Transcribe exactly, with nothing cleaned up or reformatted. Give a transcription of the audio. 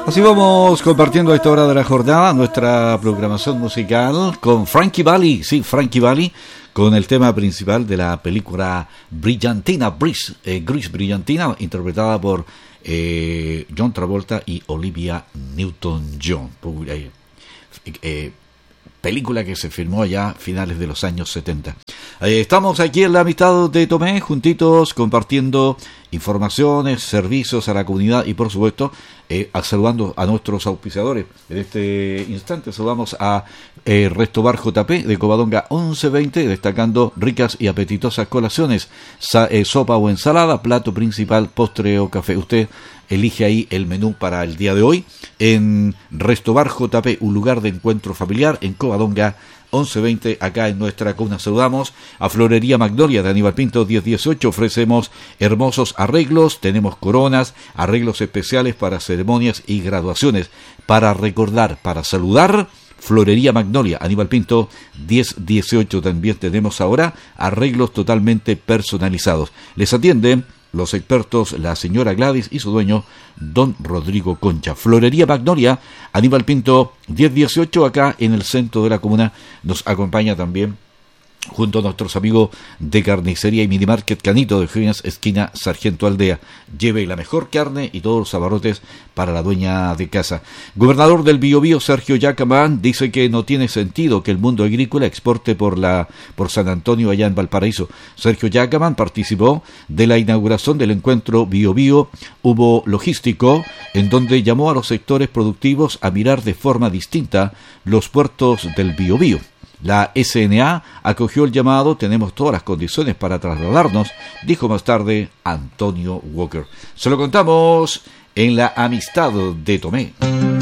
Así vamos compartiendo a esta hora de la jornada nuestra programación musical con Frankie Valli, sí, Frankie Valli, con el tema principal de la película Brillantina, Grease, eh, Grease Brillantina, interpretada por eh, John Travolta y Olivia Newton-John. Eh, eh, película que se filmó ya a finales de los años setenta. Eh, estamos aquí en la amistad de Tomé, juntitos, compartiendo informaciones, servicios a la comunidad y por supuesto eh, saludando a nuestros auspiciadores. En este instante saludamos a eh, Restobar J P de Covadonga once veinte, destacando ricas y apetitosas colaciones, sa- eh, sopa o ensalada, plato principal, postre o café. Usted elige ahí el menú para el día de hoy en Restobar J P, un lugar de encuentro familiar en Covadonga once veinte, acá en nuestra comuna. Saludamos a Florería Magnolia de Aníbal Pinto diez dieciocho. Ofrecemos hermosos arreglos, tenemos coronas, arreglos especiales para ceremonias y graduaciones. Para recordar, para saludar, Florería Magnolia, Aníbal Pinto diez dieciocho. También tenemos ahora arreglos totalmente personalizados. Les atienden los expertos, la señora Gladys y su dueño, don Rodrigo Concha. Florería Magnolia, Aníbal Pinto diez dieciocho, acá en el centro de la comuna. Nos acompaña también, junto a nuestros amigos de Carnicería y Minimarket Canito de Jóvenes, esquina Sargento Aldea. Lleve la mejor carne y todos los abarrotes para la dueña de casa. Gobernador del Biobío, Sergio Yacamán, dice que no tiene sentido que el mundo agrícola exporte por la por San Antonio allá en Valparaíso. Sergio Yacamán participó de la inauguración del encuentro Biobío Hubo Logístico, en donde llamó a los sectores productivos a mirar de forma distinta los puertos del Biobío. La S N A acogió el llamado, tenemos todas las condiciones para trasladarnos, dijo más tarde Antonio Walker. Se lo contamos en la amistad de Tomé.